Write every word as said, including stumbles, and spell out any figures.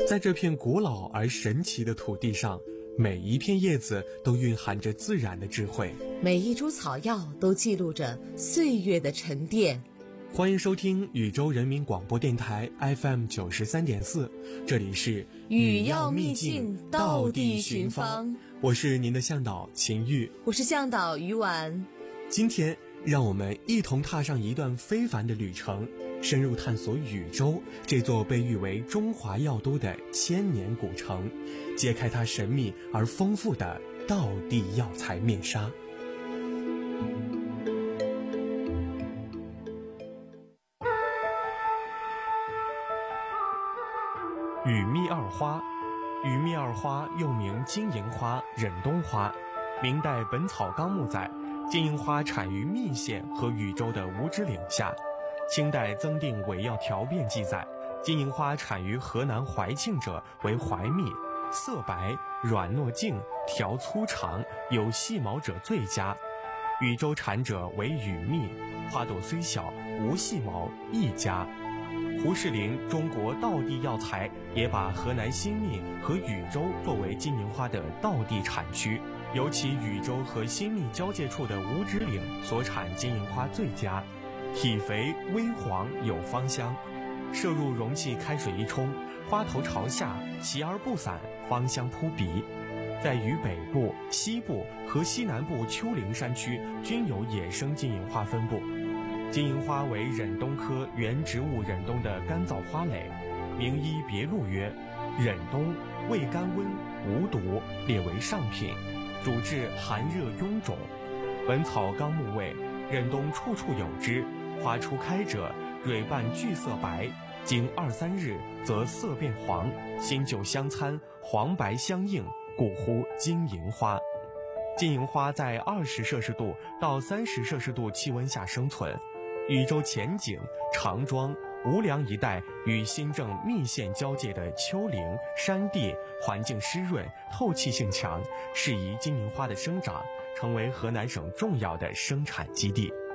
在这片古老而神奇的土地上，每一片叶子都蕴含着自然的智慧， 每一株草药都记录着岁月的沉淀。 欢迎收听宇宙人民广播电台 F M 九十三点四，这里是语要秘境，道地寻芳。 我是您的向导秦玉， 我是向导于婉。 今天让我们一同踏上一段非凡的旅程，深入探索禹州这座被誉为中华药都的千年古城，揭开它神秘而丰富的道地药材面纱。禹秘二花，禹秘二花又名金银花、忍冬花。明代《本草纲目》载，金银花产于密县和禹州的五指岭下。清代《增订伪药条变》记载，金银花产于河南怀庆者为怀蜜，色白，软糯净，条粗长，有细毛者最佳。禹州产者为禹秘，花朵虽小，无细毛，亦佳。胡适林《中国道地药材》也把河南新密和禹州作为金银花的道地产区，尤其禹州和新密交界处的五指岭所产金银花最佳，体肥微黄，有芳香。摄入容器开水一冲，花头朝下，齐而不散，芳香扑鼻。在渝北部、西部和西南部丘陵山区均有野生金银花分布。金银花为忍冬科原植物忍冬的干燥花蕾，名医别录曰：忍冬味甘温，无毒，列为上品，主治寒热臃肿。本草纲目谓，忍冬处处有之，花初开者蕊瓣聚色白，经二三日则色变黄，新旧相参，黄白相映，故呼金银花。金银花在二十摄氏度到三十摄氏度气温下生存。禹州前景、长庄、无梁一带与新郑密县交界的丘陵山地环境湿润，透气性强，适宜金银花的生长，成为河南省重要的生产基地。